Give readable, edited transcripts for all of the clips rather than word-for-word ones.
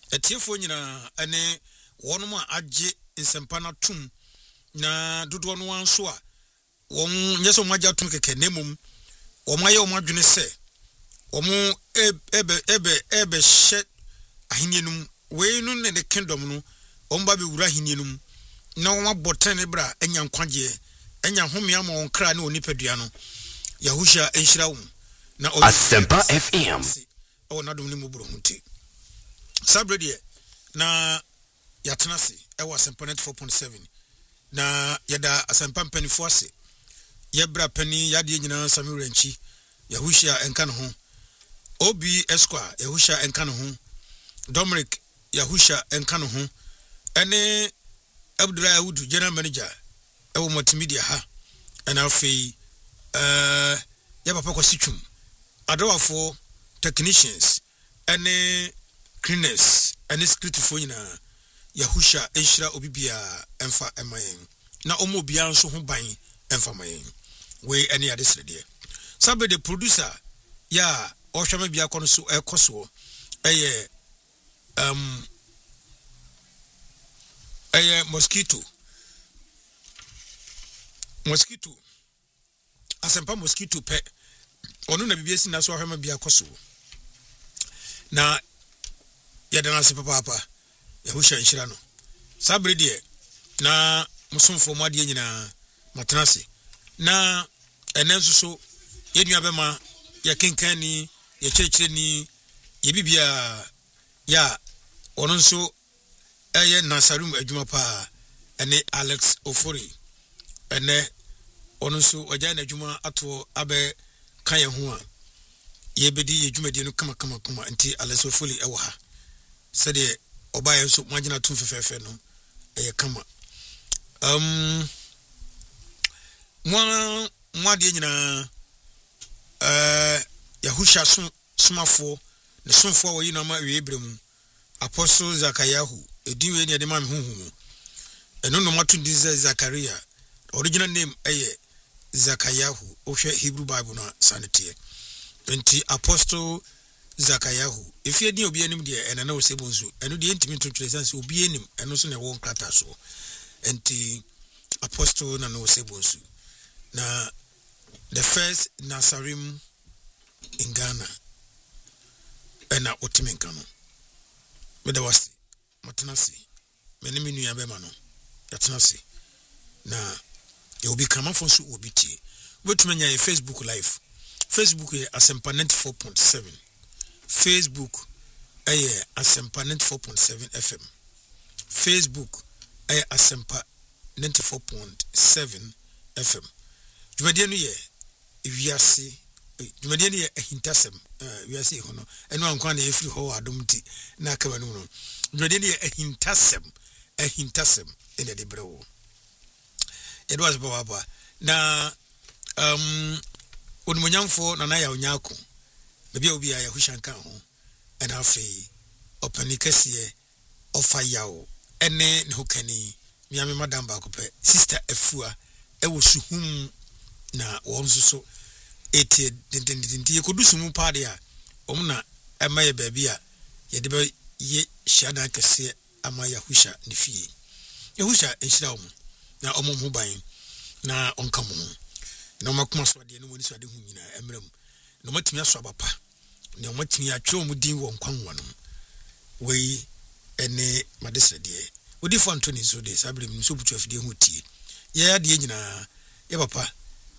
etiefo nyina ene wonum a agye nsempa na tum na dodo no wanso a won nyeso magya tum keke nemum omaye omadwene se omo ebe hye ahinienum we no ne the kingdom no omba be wura ahinienum na won aboten ne bra anya nkwagye anya home ama won kra ne onipadua no Yahusha enhyira wo na Asempa FM o na dum ne muburo hunti sabrede na yatenase ewa Asempa 4.7 na yada Asempa mpanifo ase yebra pani yade nyina Samuel Ranchi Yahusha enka no ho Obi Esquire Yahusha enka no ho Dominic Yahusha enka no ho ene Abdullah Awudu general manager ewo multimedia ha and afi ya papa kwasichum adawafo technicians ene cleaners ene security fo nyina Yahusha enhyira obibia emfa emayen na omo bia nso ho ban emfa mayen we ene adesrede sabe the producer ya ohwema bia kono so ekoso eye mosquito Asempa mosquito pe onu na bibiesi na so ahwema bia koso na yada na sepa papa Yahusha enhyira no sabre de na musumfo made nyina matenase na enenso so yedua bema ya kenkani ya checheni ye bibia ya ononso eye Nasarum adwuma pa ene Alex Ofori ene ononso wajana adwuma ato abe kan ye ho a ye bedi ye dwumadi no kama nti Alex Ofori ewo ha sede obaye nso magina tun fefefe no eye kama mwa de nyina Yahusha sumafo ne sumfo wo yi na ma webremu Apostle Zakayahu ediwe ne de ma me huhu eno no matu di Zakaria original name eye Zakayahu ohwe Hebrew Bible na sanete enti Apostle Zakayahu if ye di obi anim de ena na osebonzu eno de ntimi ntwetwe sanse obi anim eno so ne wo nkrata so enti Apostle na no osebonzu na the first Nasarim in Ghana ena otimenka no meda wasi matenase menemi nua bema no yatenase na you be come for so obiti wetumenya ye Facebook live Facebook ye Asempa 4.7 Facebook aye Asempa 4.7 FM Facebook aye Asempa 4.7 FM jumadi no ye wiase jumadi no ye ahintasem wiase ho no eno ankwa na efiri ho adomti na aka banu no jumadi no ye ahintasem ene de brewo it was baba na onumonyamfo na ya onyako bebia obi ya Yahusha nka ho and afi openikese ofa yawo ene ne hokani miame madam ba ko pe sister Efua ewo suhum na wonso so ete dindindindi yekodusu mu pade a omna emaye babia ye de be ye hyiada kese ama Yahusha ne fie Yahusha enhyira wo na omom ban na onkamu na makuma so de no woni so de hu nyina emrem na matimi aso abapa na matimi atwe omudin wo nkwanwa no wei ene madesede odi fo Anthony so de sabrem no so butu afide hu tie ye de nyina ye papa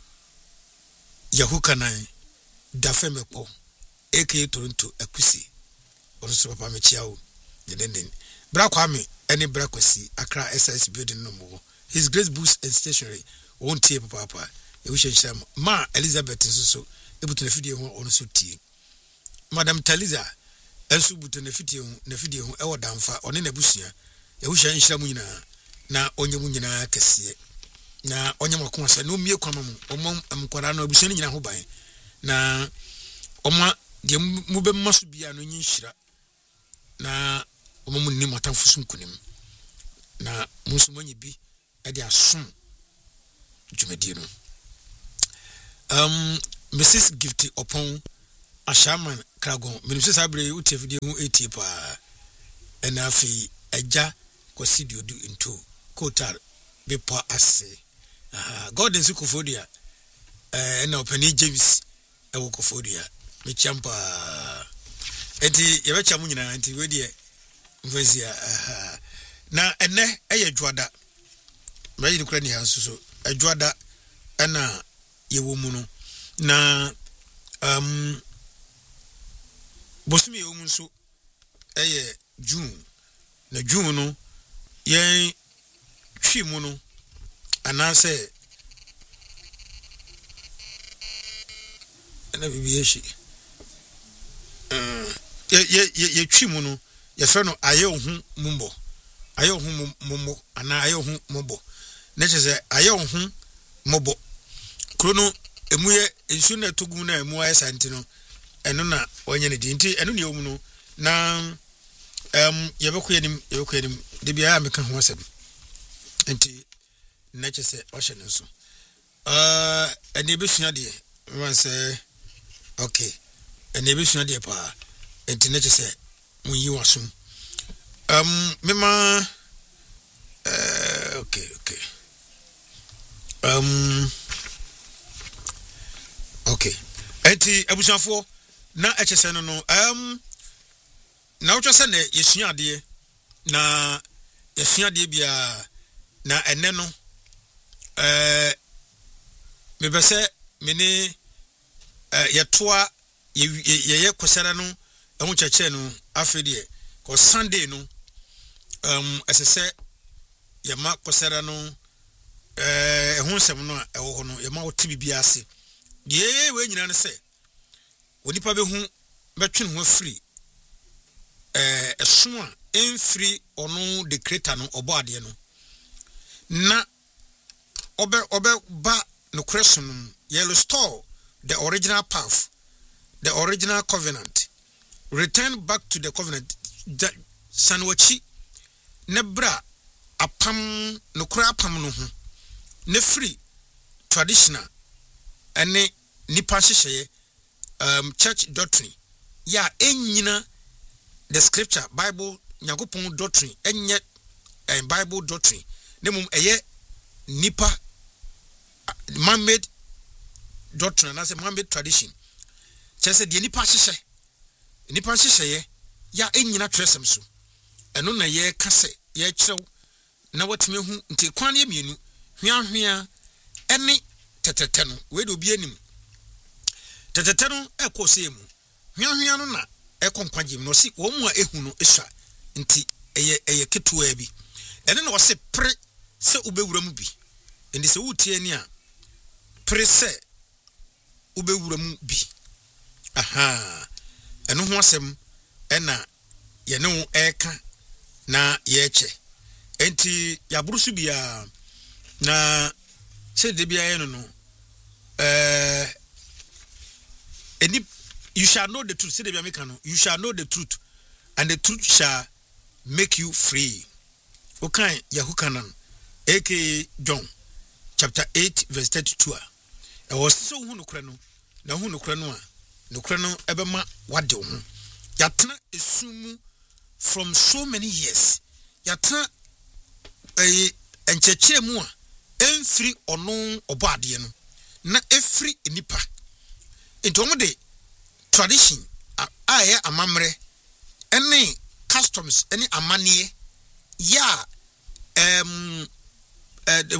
Yahukanan dafemekpo aka Toronto akusi onso papa mechiawo denden bra kwame ene bra kwasi Accra SS building no mo His Grace Books and Stationery won't tie papa e wishe nhyam ma Elizabeth so ebutu na fidie ho ono so tie Madam Taliza enso butu na fidie ho ewo damfa one na busua e wishe nhyam nyina na onye mu nyina kese na onye makon asa no mie kwama mu omom amkwara na busua nyina ho ban na oma de mu be maso bia no nyinhyira na omom ni matamfo sunkunim na musumanyi bi edi asum jumedi no Mrs. Gifty upon Ashaman Kragon Minister Sabre uti video hu eti pa enafi eja kwasidio du into kotar bepo ase God in Kofodia na opani James ewo Kofodia me champa enti ye becha mu nyina enti we de mfazia na ene eye dwada me yi kura ni hanso so adwada na ye wo mu no na bosumi ye wo mu so eye June na June no ye twi mu no anase na bibiyeshi ye twi mu no ye fe no aye ohun mumbo aye ohun mumbo ana aye ohun mumbo na chese aye ohun mumbo krono emuye ensu na togu na emu aye santino eno na onye ne di nti eno ne omu no na yebekoyenim de bia meka ho asem nti na chese ohye ne so ene besua de wan say okay ene besua de pa nti na chese munyi wasum mema okay okay enti abusuafo na echese no na wo twese na yesua de na yesua de bia na ene no mebese mene yetoa ye kwesara no ehun cheche no afede ko Sunday no asese yama kwesara no ehun sem no ewo ho no yama woti bibia ase ye we nyina ne se wonipa behu betwen ho free eso a enfree ono the creator no obo ade no na obe ba no question ye restore the original path, the original covenant, return back to the covenant that sanwachi nebra apam no kura apam no ho ne free traditional ene nipa hyehyeye church doctrine ya enyina the scripture Bible nyagopon doctrine enye Bible doctrine nemum eye nipa man-made doctrine and as a man-made tradition. Chese di nipa hyehyeye ya enyina tresem so eno na ye kase ye kyerɛw na watime hu nti kwan ye mienu hwehwea ene tetete no we do bi anim tetete no ekose mu hwehwea no na ekonkwajem no si wo mu a ehu no ehwa nti eye ketuwa bi ene na wose pre se ubewura mu bi ndi se wutie ni a pre se ubewura mu bi eno ho asem ena ye ne eka na ye che enti ya burusu bia na se de bia ye no eni you shall know the truth se de bia meka no you shall know the truth and the truth shall make you free okay Yahukanan aka John chapter 8 verse 32 e was so hu no kra no na hu no kra no a no kra no ebema wade ho yatena esumu from so many years yatena enchechire mu a enfri ono obade no na efri enipa into mo de tradition aye amamre ene customs ene amanie ya the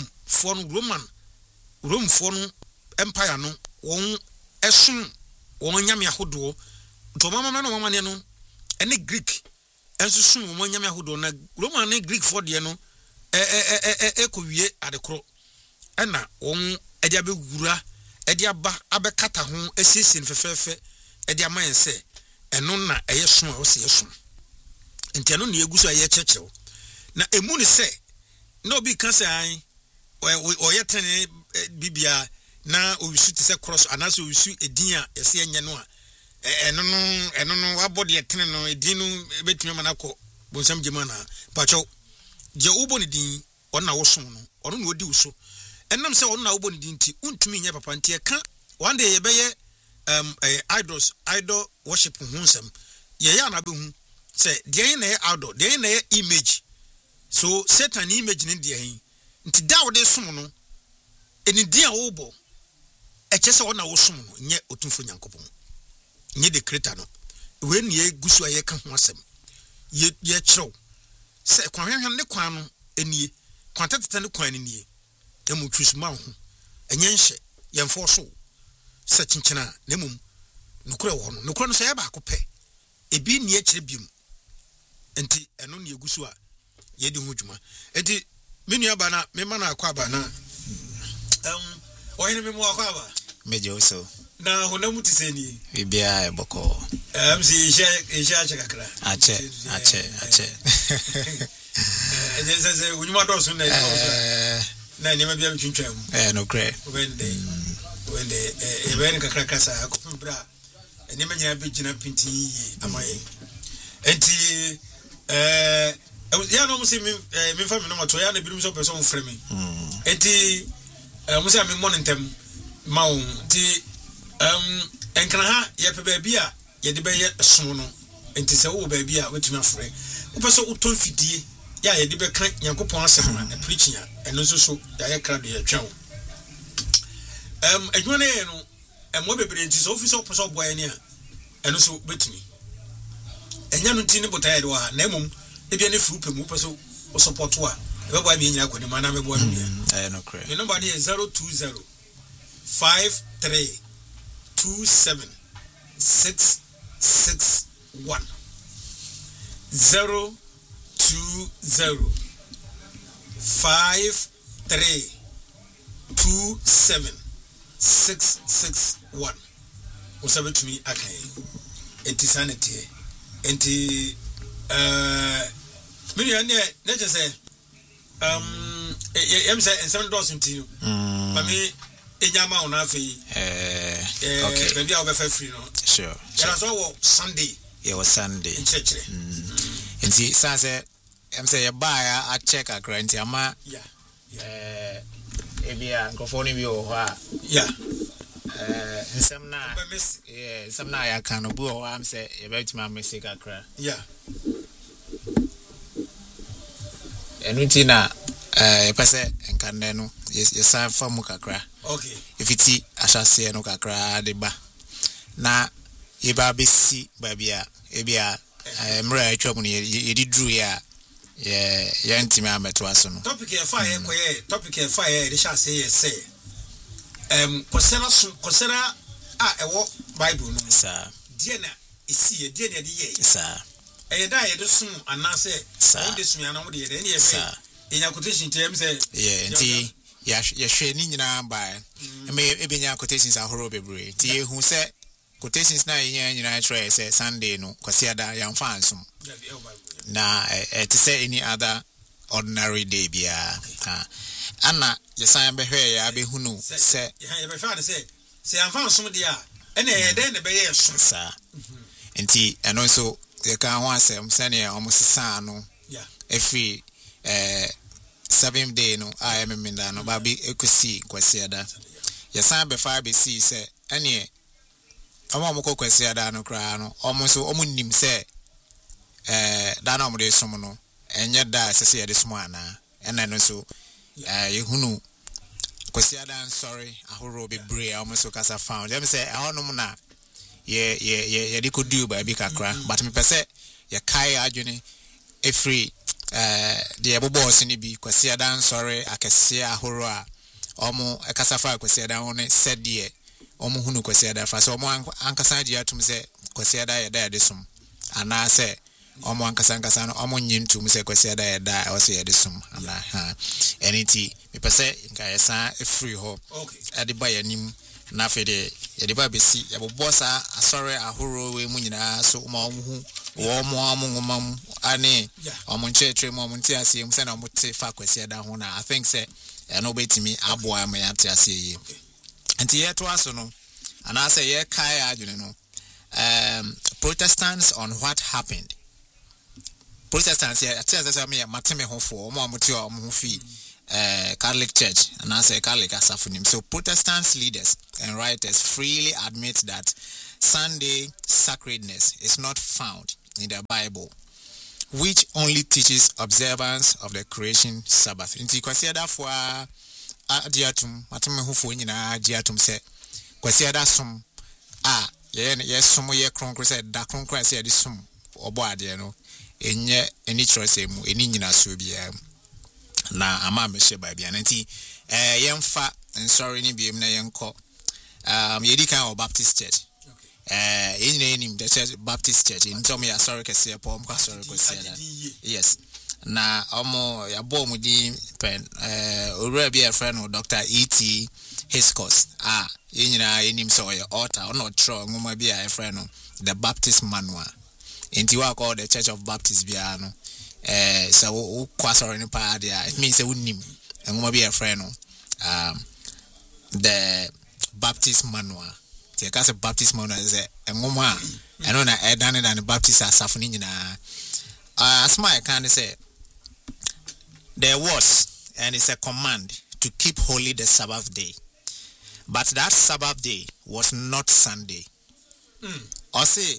Rome for empire no won esun won nyame ahodo to mama no mama ne no ene Greek enso sun won nyame ahodo na Roman ne Greek for de no ekowie adekro ena won ede abegura ede aba abekata ho esiesie fefefe ede amanse eno na eyesun a wose yesun enti eno na eguso aye chechew na emu ne se no bi kan se an o yetene bibia na owisu te se cross anaso owisu edin a yese enye no a eno no wabode yetene no edin no betumi manako bonsam jema na pacho je ubo ne din ona wosom no ono na odi uso enam se ono na ubo ne din ti untumi nya papa nti e ka one day ye beye idol worship hunsam ye ya na be hu say deɛ na outdoor deɛ na image so Satan image ne deɛ nti da wo de som no eni dia wo bo eche se wona wo som no nye otumfo nyankopon nye de creator no we ne egusu aye ka ho asem ye kyerɛw se kwanhwehwe ne kwan no enie kwantetete ne kwan ne nie emu twisuma ho enye nhye yemfo so se chinchina na mum nokura wo no nokura no se ya ba akopɛ ebi ne akyire biom enti eno ne egusu a ye di ho dwuma enti menu aba na me ma na akwa aba na oyene me mo akwa aba mejo so na honamu tiseni bibia eboko si isha ache kakra ache se unyuma dosu na ni mabia mtwintwam no kre wende eben kakra kasa akopembra eni manya begina pinti yi amaye enti ya no musi me family no mato ya na birum so person frɛ me enti musi am mo ntem mawo ti enkra ha ye pe ba bia ye de be ye som no enti se wo ba bia wetumi afrɛ wo pɛ so uton fidie ya ye de be kan yankopɔn asɛm na preaching ya eno so ya ye kra de ya twa wo adwuma ne no mo bebre enti so office opɔ so boy ne a eno so betumi enya no ti ne botaye de wa na mum ebia ne furu pemu pɛ so o support wa e ba boy me nyina kwani ma na me boy me no kre me number is 020 53 27 661 020 53 27 661 usabe to me akai enti sanity enti me ne just say yam say en 7 dollars enti ma me enyama ona afi okay maybe I will be free no sure yeah so Sunday was Sunday church enti say em say buy a check a grant ama ebia nkofoni bi o ha nsem na ya kan no bu o am say e be tuma message akra enu ti na pese enkanne no yesan famu kakra okay ifiti ashase no kakra de ba na yeba besi babia ebia mra atwam no yedi dru ya ye ntimi ameto aso no topic e fire koye topic e fire de sha say say kosera ewo bible no sa die na esi die na de ye sa da ye de sum anase o de sum ana mo de ye de ye say enya quotation tem say nti ya hwe ni nyina ba me ebenya quotations ahoro bebre ti ehu say quotations na yen nyina try say Sunday no kwasiada ya mfa ansum na to say any other ordinary day bia ana yesan behwe ya behunu say ya be fa say amfa ansum dia ene ye den ne be ye so sa nti eno so ye kan ho asem sane omosesa no every 7th day no I am minda no ba bi ekusi kwasiada yesan be fa be see say ene amamoko kwasiada no kra no omonso omunnim say da na omde som no enye da sese ye de som ana ena no so yehunu kwasiada sorry ahoro bebre omonso kasa found dem say ahonom na ye de kodu ba bi kakra but me pese ye kai adwene efree the boss ni bi kwasiada sorry akese ahoro a omo ekasa fa kwasiada won said de omo hunu kwasiada fa so omo ankasa dia tum se kwasiada ye da de som ana se omo ankasa no omo nyintum se kwasiada ye da o se ye de som ana anything me pese nka yesa free ho ade ba yanim na fede ye de ba besi ye bossa sorry ahoro we mu nyina so omo hu wo mo ngomam ani omo nchetre mo nti ase mu se na mo te fa kwasiada ho na I think say no betimi aboa me ate ase yi nti ye to aso no ana say ye kai adwene no Protestants on what happened. Protestants here say me mateme ho fo mo amote o mo fi Catholic Church and I say Catholic asafunim. So Protestants leaders and writers freely admit that Sunday sacredness is not found in the Bible which only teaches observance of the creation Sabbath. Inti kwasi ada for adiatum matome hufo nyina adiatum se kwasi ada som ye som ye kronkro se da kronkro se ade som obo ade no enye eni choice mu eni nyina so bia na ama mehye ba bia nti yemfa sorry ni biem na yenko yedi kan of Baptist Church in the Church Baptist Church in Tommy sorry kese pom kwa sorry kese yes na omo ya bo mu di pen owura bi a friend of Dr. E.T. Hiscos yenyina enim so ye altar no tro ngoma bi a friend no the Baptist manual inti wa call the Church of Baptist bia no so kwa sorry ni pa dia it means say unim ngoma bi a friend no the Baptist manual the case Baptist manual is a ngoma eno na edan na Baptist asafo ni nyina as my can say there was and it's a command to keep holy the Sabbath day, but that Sabbath day was not Sunday. Or say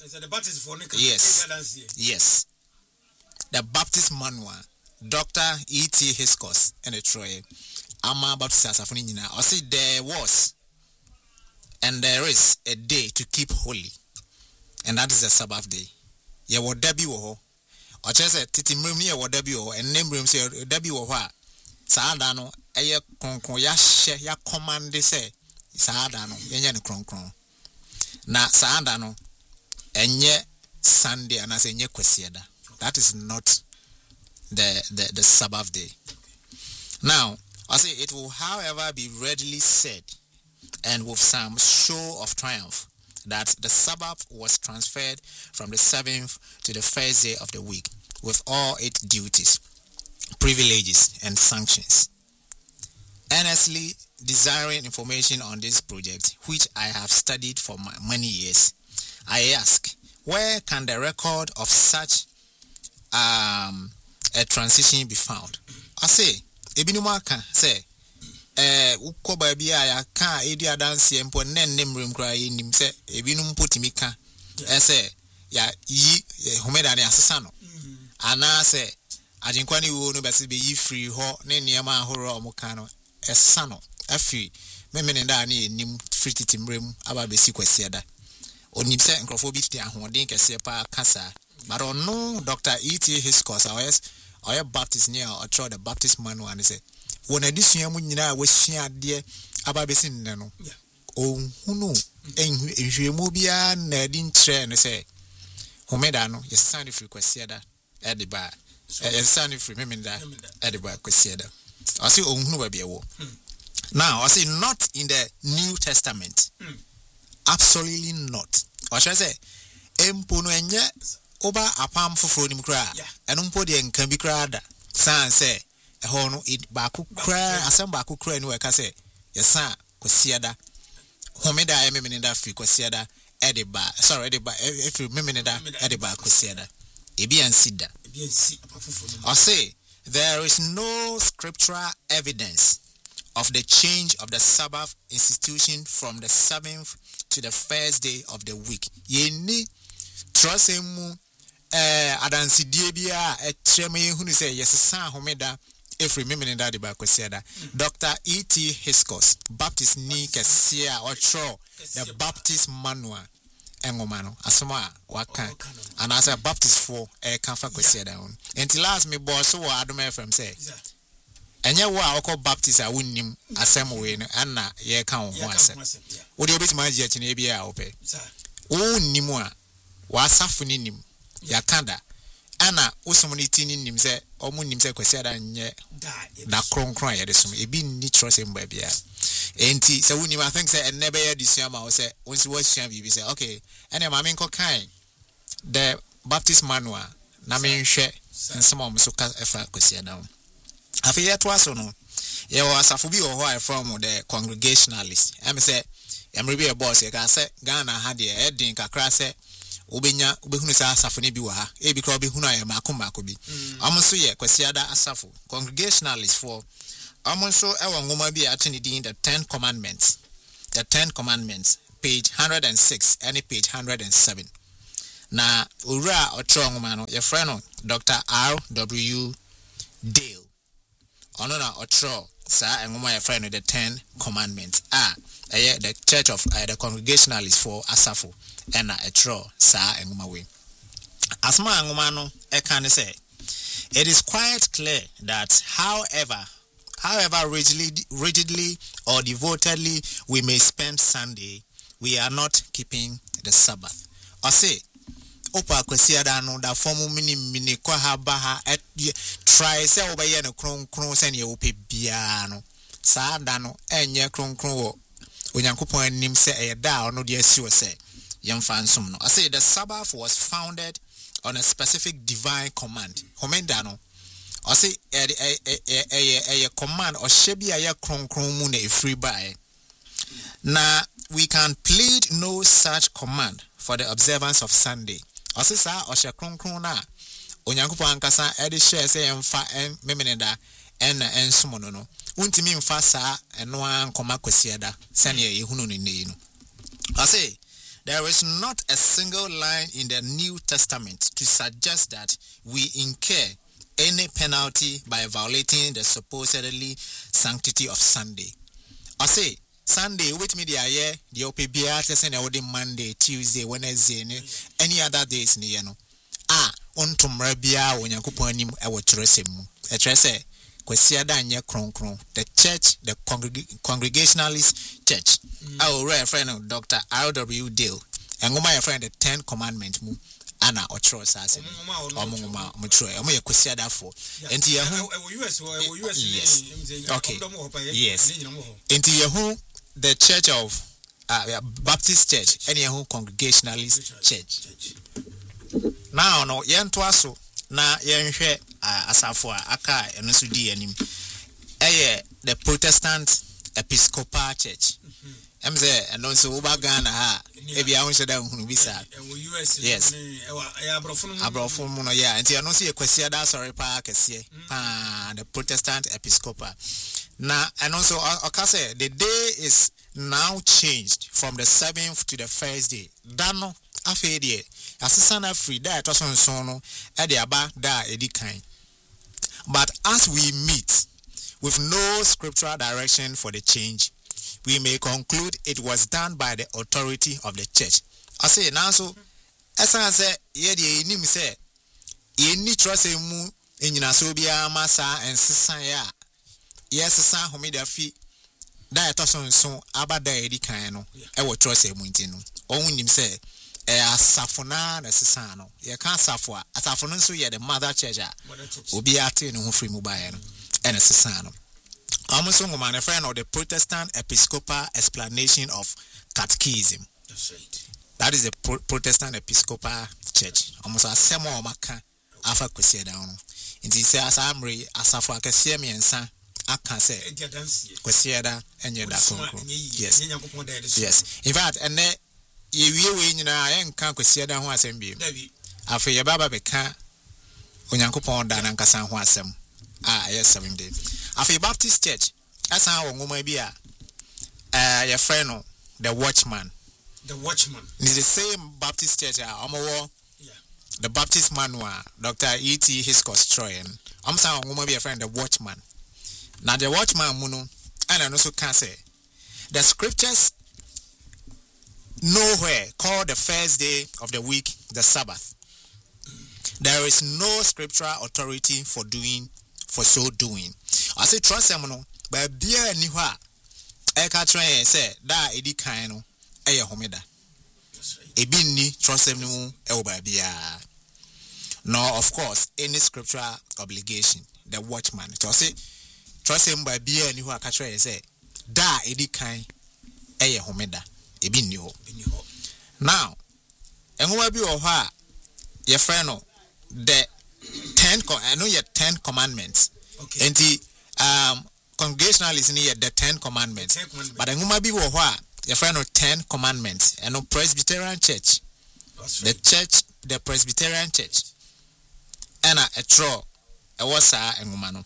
yes the Baptist manual Dr. E.T. Hiscos and a Troy Ama Baptist asafo ni nyina or say there was and there is a day to keep holy, and that is the Sabbath day. Ye wo dabi wo ho. O chese titi mrem ni ye wo dabi wo ho, and name mrem say dabi wo ho a. Saada no eye kronkron ya hye ya command say saada no yenye ne kronkron. Na saada no enye Sunday and as enye kwesieda. That is not the Sabbath day. Now, I say it will however be readily said and with some show of triumph that the Sabbath was transferred from the 7th to the first day of the week with all its duties, privileges, and sanctions. Earnestly desiring information on this project, which I have studied for many years, I ask, where can the record of such a transition be found? I say, Ebinuma can say, ukoba bia ya ka edi adanse empo nennem remkra yenim se ebinum potimi ka ese ya yi homeda ne asesa no ana se ajinkwa ni wo no bese be yi free ho ne niam ahoro omuka no esa no afi memene da ne enim free titimrem aba besi kwasiada onim se nkrofo bi ti ahoden kese pa kasa but no Dr. E.T. Hiscos oye Baptist near or try the Baptist manual and say when addition mu nyina wasua de ababesi nne no ohunu enhwemu bia na di nkyere no say homeda no yesane free kwasiada ediba yesane free memenda ediba kwasiada I say ohunu ba bia wo now I say not in the New Testament absolutely not or shall I say empo no enye oba apam foforo nim kra eno mpo de nkan bi kra da san say ho no it baako kra asem baako kra ni we ka say yesa kwasiada homeda ememene da free kwasiada ediba sorry ediba if you memene da ediba kwasiada ebi ansida I say there is no scriptural evidence of the change of the Sabbath institution from the 7th to the first day of the week. Ye ni trosemu adansidie bia etreme hunu say yesesa homeda if remembering that the Bakwesiada, Dr. E.T. Hiscos, Baptist ni kesia or tro the Baptist manual engomano asoma waka and as a Baptist for a comfort kwesiada on until last me boss so adom FM say enye wo a okọ Baptist a wonnim asem we no na ye ka ho asem wo de obeti ma je chine bia ope wo nnim a wasafo ni nim yakanda ana usomni tini nim se omu nim se kwesiada nye da kronkron ya desum ebi ni trust em bia enti se woni I think say enebe ya disuama o se onsi wasua bibi say okay ene ma menko kan the Baptist manual na menhwe nsema o so ka efa kwesiada afi yeto aso no ye wa asafo bi o ho from the Congregationalists em say emre bi boss ye ka say Ghana ha de edin kakra say ubehunu sa asafo ne bi wa ha e bi kra obehunu aye mako bi amonso ye kwesiada asafo Congregationalists for amonso ewo ngoma bi atini din the 10 commandments page 106 and page 107 na owura otro nwoma no your friend Dr. R.W. Dale ono na otro sa nwoma your friend the 10 commandments the church of the Congregationalists for Asafo and etro sa nwoma we asma nwoma no e kan say it is quite clear that however rigidly or devotedly we may spend Sunday, we are not keeping the Sabbath. I say, Opa kwesiada no da formu mini kwa ha try say obeye no kron se ne ope bia no saa da no enye kron wo onyankopon anim se da ono de asiwo se yemfa nsom no. I say the Sabbath was founded on a specific divine command. Homenda no I say a command or shebi aya kron mu na free by. Na we can plead no such command for the observance of Sunday. I say sa o she kron na onyankopon ankasa e de share say emfa memeneda en ensomo no no. Untimi mfa sa eno ankoma kwasieda sane ye hunu ne no. I say there is not a single line in the New Testament to suggest that we incur any penalty by violating the supposedly sanctity of Sunday. I say Sunday with me the OPBR testing Monday, Tuesday, Wednesday, any other days ni no. Ontum rabia onyankopon e wo kyerɛsɛm. E kyerɛsɛ kwasiada nye kronkron. The church, the Congregationalist church. Our friend Dr. R.W. Dale. Ngoma your friend the 10 commandments mu. Ana otro sase omuma mutro omo ye kwasiada for enti ye hu okay yes enti ye hu the church of Baptist church and ye hu Congregationalist church now no ye nto aso na ye nhwe asafo aka eno so di anim the Protestant Episcopal Church emze eno so ubagana ha ebia won sheda hunu bisa yes abrofo mu no ya enti eno so ye kwasia da sorry pa kese the Protestant Episcopal na eno so okase the day is now changed from the 7th to the first day dano afi de asesa na free da to so no e de aba da edikan but as we meet with no scriptural direction for the change, we may conclude it was done by the authority of the church. I say now so as I say ye de nim say ye ni trust mu enyina so bia masa ensesan ya yes san homida fi da etoson so abada edi kan no e wo trust mu ntinu ohun nim say asafona na sesan no ye kan asafo no so ye the mother church obi ate no ho free mu bae no ene sesan no almost my friend of the Protestant Episcopal Explanation of Catechism. That's right. That is the Protestant Episcopal Church. Almost a semo maka afa kwesi down. Inti say asamre asafo akese miensa aka say kwesi da enye da konkro. Yes. Yes. In fact, and ye we nyina ye nka kwesi da ho asem bi. Afa ye baba beka onyankopon da na nkasa ho asem. Yes, 7 days. Afi Baptist Church, as I want be your friend, the Watchman. The Watchman. It's the same Baptist Church. The Baptist man, Dr. E.T. Hiscos Troy. I'm saying I want be a friend, the Watchman. Now the Watchman, Muno, and I also can say the scriptures nowhere call the first day of the week the Sabbath. There is no scriptural authority for so doing. I say trust them no, but dear ni hwa e ka tren say da edi kan no e ye homeda. Ebi ni trust them no e wo ba bia. No, of course, any scriptural obligation, the Watchman. So say trust them by bia ni hwa ka tren say da edi kan e ye homeda. Ebi ni ho. Now, enwa bi wo ha your friend no the 10 commandments. Okay. And the Congregationalists near the 10 commandments. But I'm going to be your friend of 10 commandments. And no Presbyterian Church. That's right. The church, the Presbyterian Church. And a tro a wasa and woman.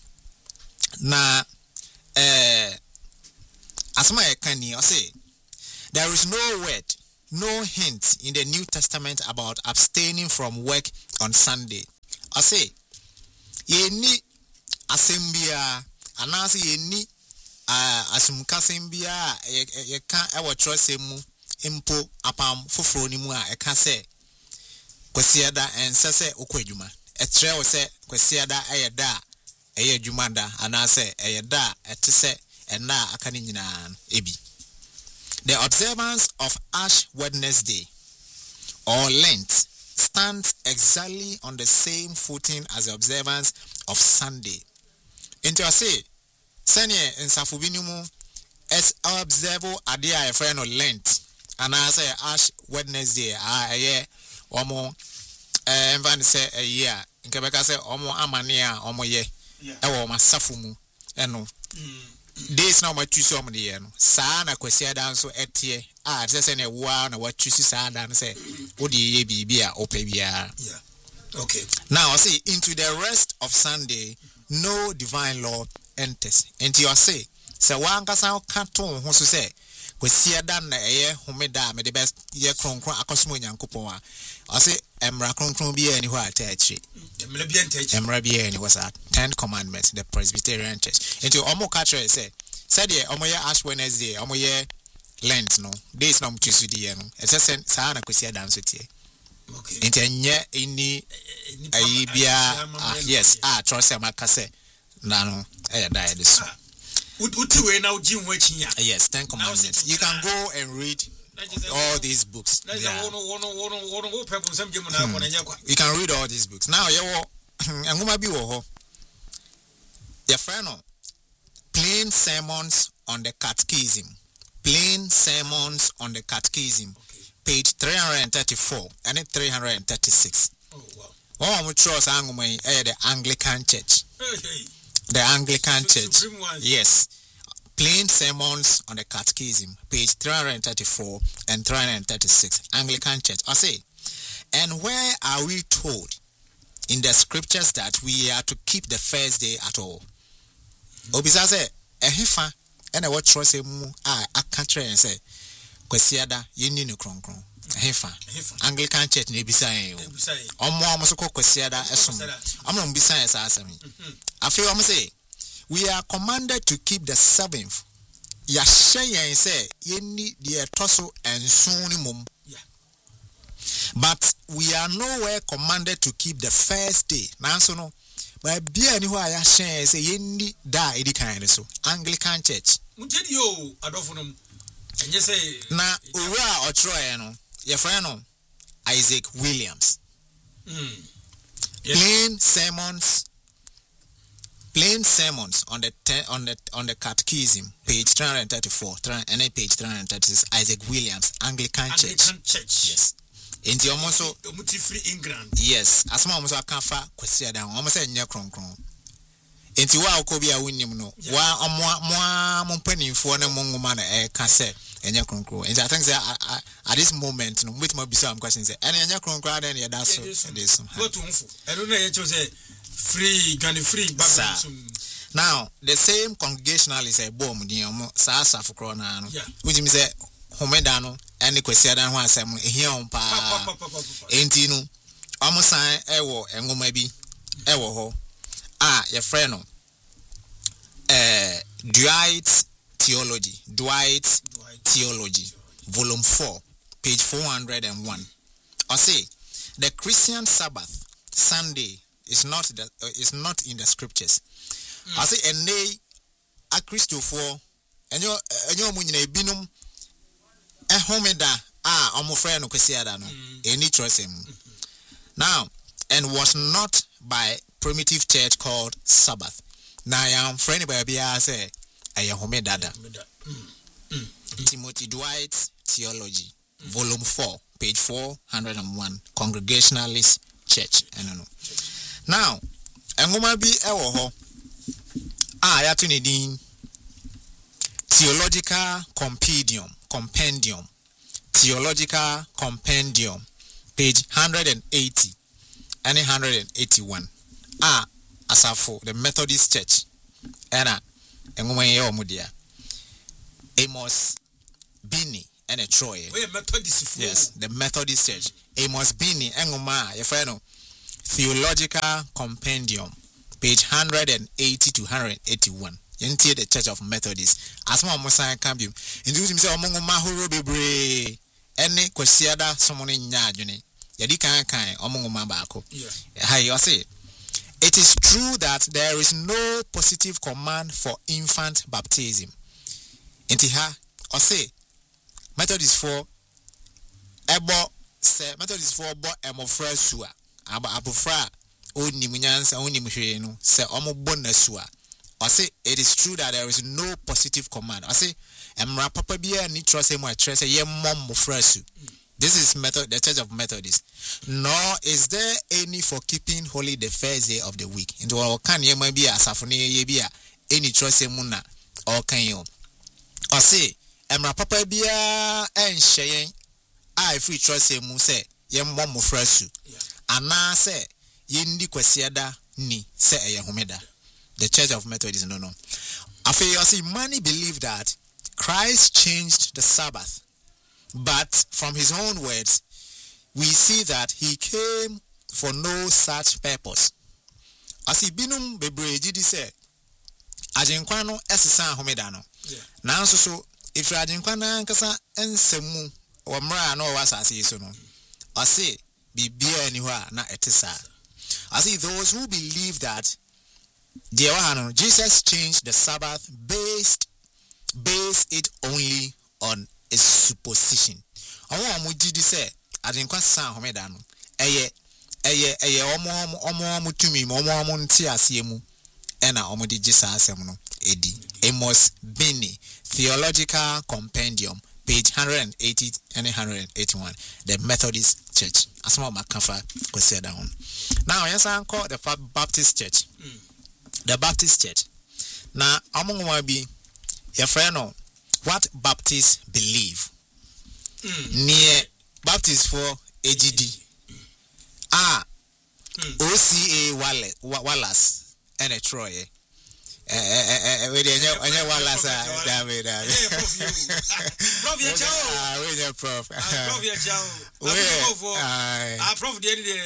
Na as my can you say there is no word no hint in the New Testament about abstaining from work on Sunday. I say, ye ni asembia, anase ye ni asumkasembia, ye kan ewa trosemu impo apam foforo ni mu a eka se kwasiada ensese okwedwuma. Etre wo se kwasiada eyeda eyedwumada anase eyeda etese ena aka ni nyina ebi. The observance of Ash Wednesday or Lent stands exactly on the same footing as the observance of Sunday. Into I say, Sanye nsafubinimu es observe adia a friend of Lent, and I say Ash Wednesday, omo van say a year. In Quebec, I say omo amania, omo ye, ewo masafumu, eno. Days now my choose on the end. Sana kwesi dan so etie. Just say wa na what choose dan say. Odi ye bibia opebia. Yeah. Okay. Now I say into the rest of Sunday, no divine law enters. Into you say wan kasa katon ho so say kwesi dan na eye homeda me the best ye kronkron akosmo nyankopon a. I say emra kronkron bi ani ho atachi. Emra bi ani was at 10 commandments, the Presbyterian Church. Into omo catcher say said ye omo ye Ash Wednesday, omo ye Lent no. Days no mtusu di ye no. Ese sen saa na kwesi dan so tie. Okay. Into nye ini ayibia yes, trust am akase na no e da this. Uti we na uji ho achinya. Yes, 10 commandments. You can go and read all these books. Yeah. You can read all these books. Now, your friend, plain sermons on the catechism. Plain sermons on the catechism. Page 334 and 336. Oh, wow. Oh, I'm sure the Anglican Church. The Anglican Church. Yes. Plain sermons on the catechism, page 334 and 336, Anglican Church. I say, and where are we told in the scriptures that we are to keep the first day at all? Obisa say, ehefa, and I watch trust mu a country and say, kwesiada yini no kronkron. Ehefa, Anglican Church ne bisa yen. Omo amosoko kwesiada esum. Amno mbisa yen sa asemi. Afi omo say, we are commanded to keep the seventh. Yashayan say yeni the toso and suni mum. But we are nowhere commanded to keep the first day. Now so no. But be any who I yashayan say yeni da edi kind so. Anglican Church. Mujedi yo adofunum. And you say na ura otroye no. Your friend no Isaac Williams. Yes. Plain sermons on the catechism, page 334, and page 336. Isaac Williams, Anglican Church. Yes. In the almost free England. Yes. As much as I can find question down, almost a near cron. Into wa okobia winim no. Wa monpenny for na mongoman can say and your cron. And I think that at this moment, no, with my bizarre questions, and your cron crowd and that's so. I don't know. It was free, free. Now, the same congregationalist a bomb, Sasa for Corona, which means that Homedano and the question and one assembly here on Pa Entino, almost sign Ewo and maybe Ewo. Your friend, Dwight Theology, volume 4, page 401. I say, the Christian Sabbath, Sunday, is not in the scriptures. I say and they a Christopher and your munine binum a homeda friend no any trust him. Now and was not by primitive church called Sabbath. Now I am friend by Bia say I am homeda. Timothy Dwight Theology, volume 4, page 401, Congregationalist Church. I don't know. Now, engoma bi ewo ho ya to din Theological Compendium Theological Compendium page 180 and 181 asafo the Methodist Church era engoma ye omudia Amos Bini and a Troy. Methodist. Yes, the Methodist Church. Amos Bini Engoma, your friend, Theological Compendium, page 180 to 181. Into the Church of Methodists. As my Messiah can be, induce himself among Mahuro Bebre, any Quasiada, someone in Yajuni, Yadika Kai, among Mabako. Hi, you say. It is true that there is no positive command for infant baptism. Intiha, or say, Methodist for Ebo, say, Methodist for Bo Emofra Sua, Aba Abufra, Onimunyans, Onimheno, say Omo Bonasua. I say it is true that there is no positive command. I say, Emra Papa Bia ni trust him, I trust ye mom mufresu. This is the Church of Methodists. Nor is there any for keeping holy the first day of the week. Into our can ye may be a safoni ye be any trust muna or can you? I say, Emra Papa Bia and Shayen, I free trust him, say, ye mom mufresu. Ana say, ye ndi kwesiada ni say a homeda. The Church of Methodists, no. I see many believe that Christ changed the Sabbath, but from his own words, we see that he came for no such purpose. I see binum bebreji di say, Ajenkwano esisa homedano. Now so if Ajenkwana kasa ensemu or mra no wasasi so no. I say bibia anywhere na etisa. I see those who believe that Jesus changed the Sabbath based it only on a supposition. I want to say, I didn't quite sound homedano. Omo mutumi, omo ntiasiemu, ena omo di jisasemuno, edi. Amos Bini, Theological Compendium, page 180 and 181, the Methodist Church. Asma Makafa kwese down. Now, yes, I call the Baptist Church. The Baptist Church. Now, among my be your friend, what Baptists believe. Near Baptist for AGD. OCA Wallace and a Troy. Wallace, David. Prof. Prof.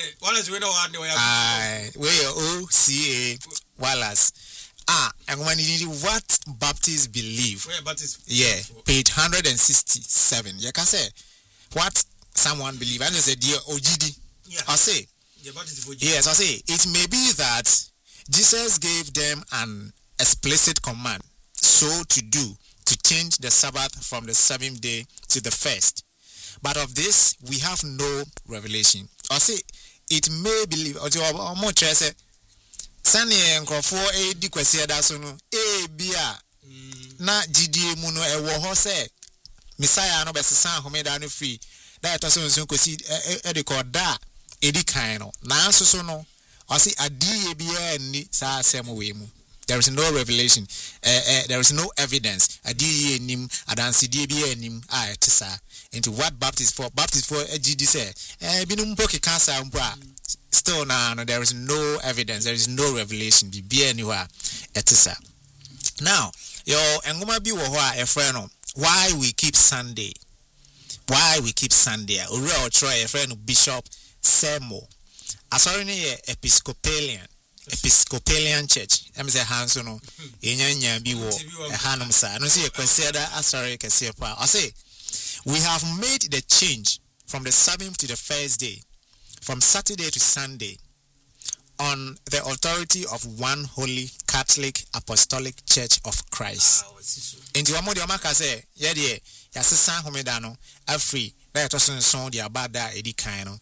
OCA Wallace. And when you need what Baptists believe. Yeah, page 167. You can say what someone believe. And they say, dear OGD. I say, yes, I say, it may be that Jesus gave them an explicit command so to do to change the Sabbath from the 7th day to the 1st. But of this, we have no revelation. I say, it may believe, or more say, Sunny and Crawford, a dequesia dasono, bia, na GD muno, a war say, Messiah no best son who made any free. That also could see a record that, Eddie Kino, now so no, I see a DABA and Sa Samuel. There is no revelation, there is no evidence. A DA nim, a dance DBA nim, tisa. Into what Baptist for a GD say, binum poke cancer, still now, there is no evidence, there is no revelation, be anywhere, etisa. Now, your Angoma be a friend, why we keep Sunday? Why we keep Sunday? Uriel try a friend of Bishop Semo. Asorini Episcopalian Church. I'm say Hansono. Inyanya biwo a hanum sa. No see a consider asori kesiapa. I say we have made the change from the 7th to the 1st day, from Saturday to Sunday, on the authority of one holy Catholic Apostolic Church of Christ. Into Amodi Amaka say, Yadi, Yassan Homedano, Afri, that was son the Abada Edi Kaino.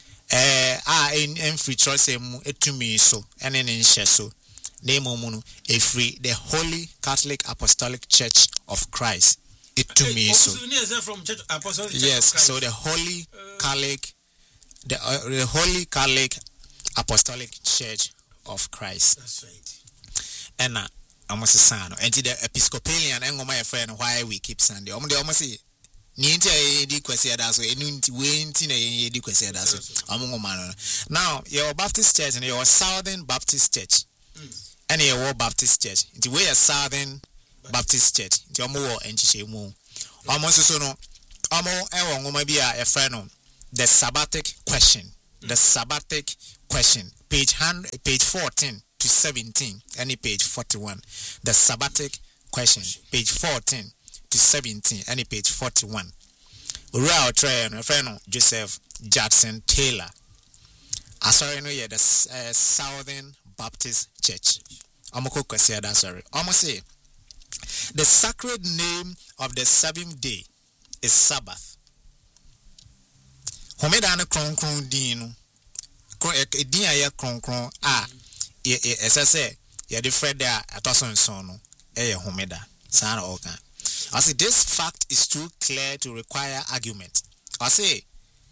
In free choice to me so, and in Sheso, name Omunu, a free, the Holy Catholic Apostolic Church of Christ. It to me so. Yes, so the Holy Catholic, the Holy Catholic Apostolic Church of Christ. That's right. And almost a son, and the Episcopalian and my friend, why we keep Sunday. Almost say, Niente di kwesiada so wenti na di kwesiada so among now your Baptist church and your Southern Baptist Church and your Baptist Church the way a Southern Baptist Church the omo enchiche mu almost so no Omo ewo ngoma bi a efreno the sabbatic question. The sabbatic question. Page 14 to 17 any page 41. The sabbatic question. Page 14 to 17 any page 41. Ura try no efreno Joseph Jackson Taylor. Sorry no yeah the Southern Baptist Church. Omoko kwesi ada sorry. Omo say the sacred name of the seventh day is Sabbath. Homeda no kronkron din no. Din aye kronkron a say ye the Fred there atoson no eye homeda. Sana oka. I say this fact is too clear to require argument. I say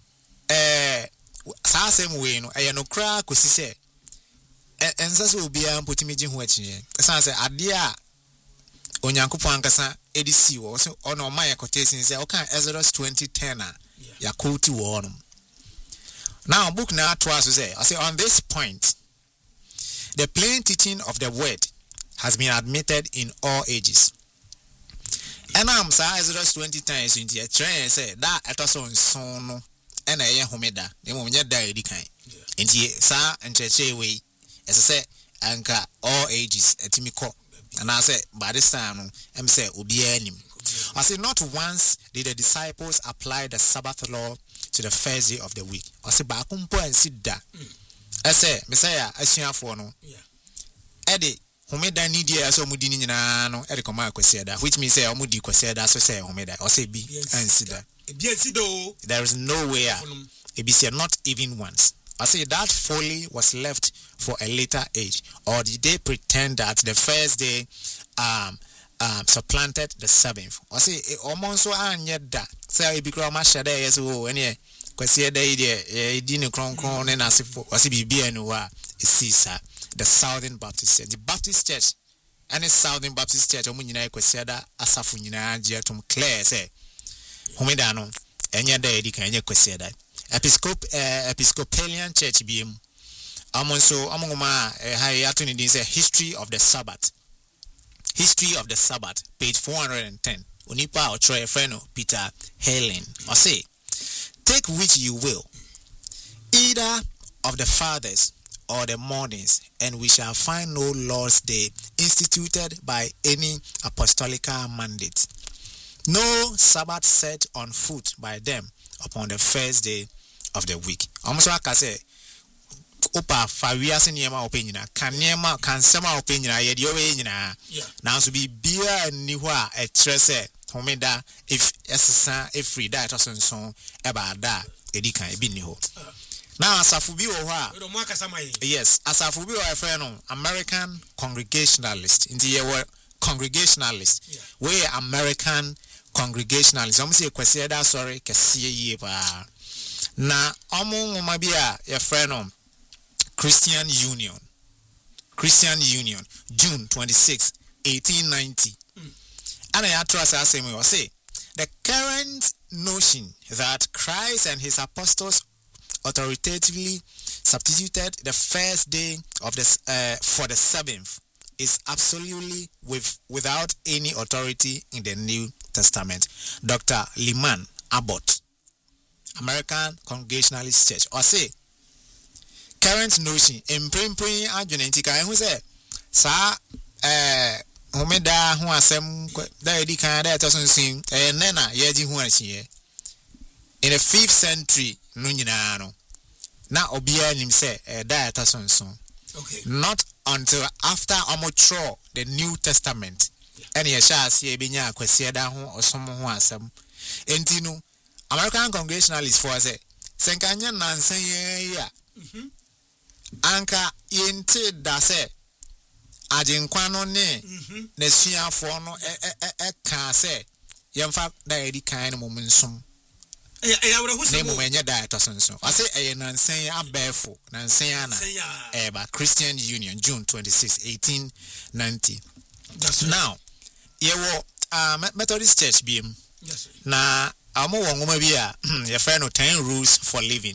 saa same way no eye no kra kosi say ensa so obia mpotimi ho achi san say ade a onyankopon ankasa edisi wo so ono man quotation say okan Exodus 20:10 a yakoti wo no. Now book na to us say I say on this point the plain teaching of the word has been admitted in all ages. And I'm say Exodus 20:10 is in the train say that etoso nson no na eye homeda e mo nya da edi kan enti sa ncheche we ese say anka all ages etimiko and I say by this time no em say obi anim. I say not once did the disciples apply the Sabbath law to the first day of the week. I say ba kumpo ansi da I say Messiah asuafo no ede homeda ni dia so mudi ni nyina no ede koma kwesi da which means say omudi kwesi da so say homeda I say bi ansi da. There is no way ABC not even once. I say that folly was left for a later age, or did they pretend that the first day supplanted the seventh? I say almost so anyeda say e bikra ma shada yes o ene kwesi da ide di ne kronkron ne nasefo I say bibia no wa esisa the Southern Baptist Church, the Baptist Church and the Southern Baptist Church omu nyina kwesi da asafu nyina age tom clear say homeda no enya da edi kan enya kwesi da Episcopalian Church BM amonso amongoma hayato ni say history of the Sabbath page 410 onipa otroye freno Peter Helen or say take which you will either of the fathers or the mornings and we shall find no Lord's day instituted by any apostolical mandate, no Sabbath set on foot by them upon the first day of the week. Almost like I say, Opa Fawias niema opinion, can niema can sema opinion, I had your opinion. Now to be beer and niwa a tresse, homeda, if SSA, if free that or so about that, Edika Ebiniho. Now, Asafubi yes, Asafubi or a friend, American Congregationalist, in the year Congregationalist, where American Congregationalist, I'm saying, Kwesiada, sorry, Kasia Yeba. Na omo mabia ya friend Christian Union June 26 1890 and I trust us say the current notion that Christ and his apostles authoritatively substituted the first day of the for the seventh is absolutely without any authority in the New Testament. Dr. Lyman Abbott, American Congregationalist Church, or say current notion in print argumentica who say sa homeda who asem da edi kan da tosun sin nena yeji hu achi in the 5th century no nyina no na obia nim say da tosun so okay not until after omotro the New Testament and ye sha se ebenya akwase da ho osom ho asem entinu American Congregationalists for say senkanya nansen ya anka yente da say ajenkwa no ne na suafo no ka say yemfa da edi kan no mumnsum ne mumenya da atosenso I say nansen abefo nansen ana ba Christian Union June 26 1890 that's now yewo Methodist Church BM na amo wongoma bia your friend 10 rules for living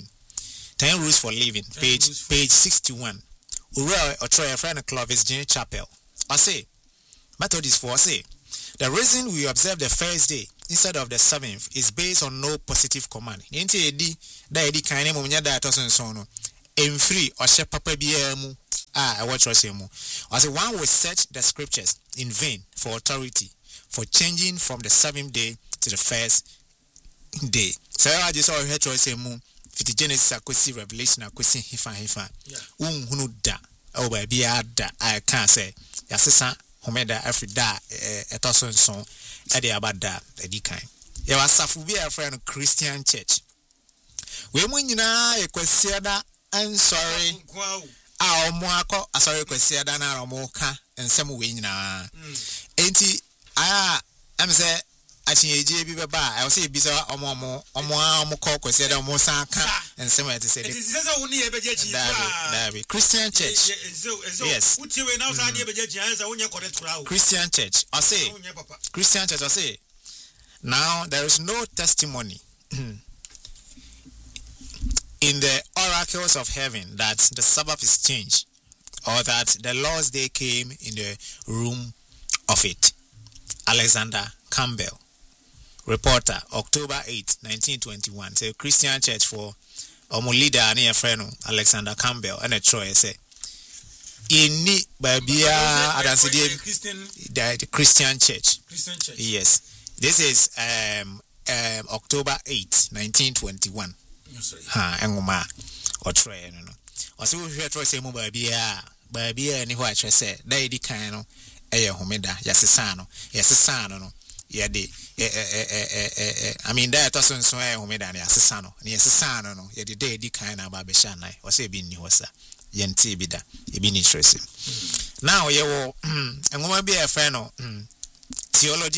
page 61 ura or try your friend Clovis Jane Chapel I say Methodist for say the reason we observe the first day instead of the 7th is based on no positive command. Inti edi da edi kan mu nya da to so no. Emfiri or she papa bia mu what was mu. As one will search the scriptures in vain for authority for changing from the 7th day to the first day. So I just saw her choice mu fit Genesis akosi Revelation akosi hifa. Hunu da o ba bia da I can say yasesa homeda every da etoso nson e de abada edi kan. Ye wasafu bia friend Christian church. We mu nyina ekwasiada sorry. Omo akọ asori kwasiada na omo ka ensem we nyina. Enti am say achinyeje bi beba I say bi say omo call kwasiada omo san ka ensem ete say. It is say woni e beje chi. Dabi Christian church. Yes. Utiwe na usa e beje chi ansa wonye correct ra. Christian church. I say Christian church I say. Now there is no testimony in the oracles of heaven that the Sabbath is changed or that the Lord's Day came in the room of it. Alexander Campbell, reporter, October 8, 1921. Say Christian church for leader and a friend Alexander Campbell and a Troy say in Babia the Christian church. Yes. This is October 8, 1921. Engoma or try no. Also we try say mo ba bia ni ho a say da di kan no eye homeda yasesa no ye de I mean that person so eye homeda na yasesa no no ye de da di kan na ba be sha nai o say bi ni ho sa ye nti bi da e bi ni stress. Now ye wo engoma bi e friend no theology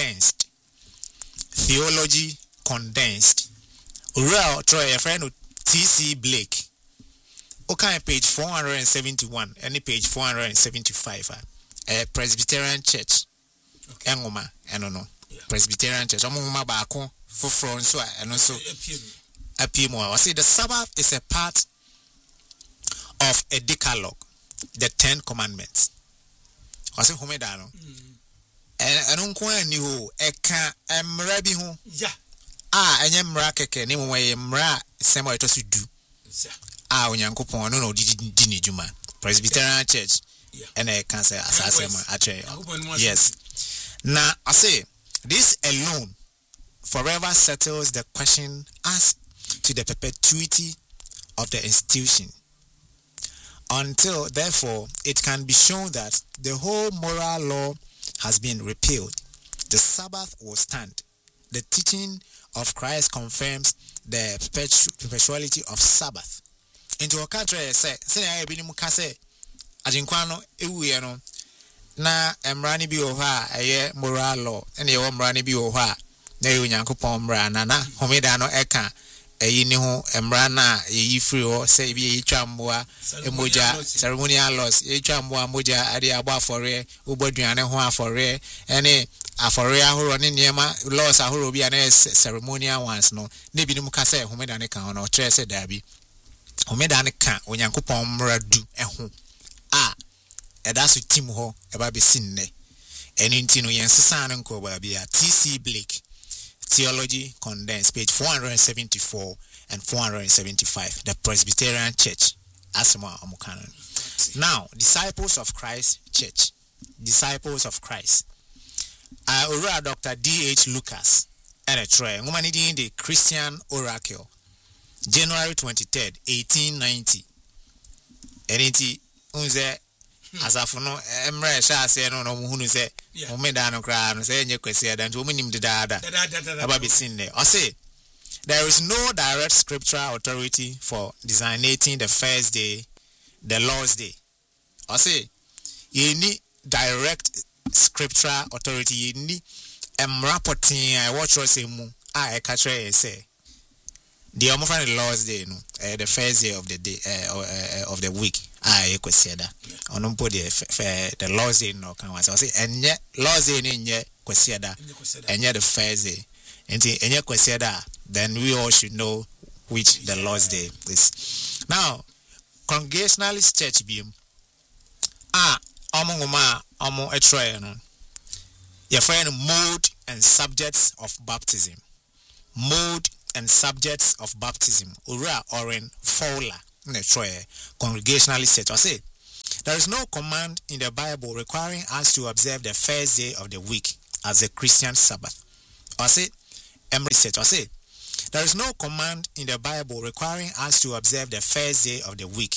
condensed. Real try a friend TC Blake. Okay, page 471, any page 475. Presbyterian Church. Engoma, I don't know. Presbyterian Church. Omuma bako for front so and also appear more. I say the Sabbath is a part of a decalogue, the 10 commandments. I say homedano. And I don't quite knew eka emrabi hu. Yeah. Enye mra keke ni mo ye mra sema eto su du. Onyankopon no no di ni juma. Presbyterian Church. And I can say asasema ache. Yes. Now I say this alone forever settles the question as to the perpetuity of the institution. Until therefore it can be shown that the whole moral law has been repealed, the Sabbath will stand. The teaching of Christ confirms the perpetuality of Sabbath. Into a country say I be mu kase ajinkwa ewuye no na emrani bi oha eye moral law ene ye emrani bi oha na Onyankopon mra na homeda no eka eyi ni ho emra na eyi free o say bi etwa mboa emoja ceremonial laws etwa mboa moja ade agba afore oboduane ho afore ene afore ahoro ne niema laws ahoro bi na ceremonial ones no ne bi ni mu ka say homeda ne kan no tre say dabi homeda ne kan Onyankopon mra du eho eda so tim ho eba be sinne eni ntino yensesa no nko ba bia TC Blake Theology Condensed, page 474 and 475. The Presbyterian Church. Asma Amukanon. Now, Disciples of Christ Church. Disciples of Christ. Dr. D.H. Lucas. And a try. Woman the Christian Oracle. January 23rd, 1890. And it unze asafono emre sha ase no no muhunu se omeda no kra no se enye kwesi ada nti omunim de dada aba be sin there. I say there is no direct scriptural authority for designating the first day the Lord's Day. I say you need direct scriptural authority, you need rapporting I watch us mu I catch say the omofan the Lord's Day no the first day of the day of the week kwesiada onompo the Lord's Day no kan was say enye Lord's Day enye kwesiada enye the first day enti enye kwesiada then we all should know which the Lord's Day is. Now Congregationalist Church bi omongoma omo etroye no your friend Mode and subjects of baptism. Mode and subjects of baptism. Ura Oren Fowler. Congregationally set. I say, there is no command in the Bible requiring us to observe the first day of the week as a Christian Sabbath. I say, there is no command in the Bible requiring us to observe the first day of the week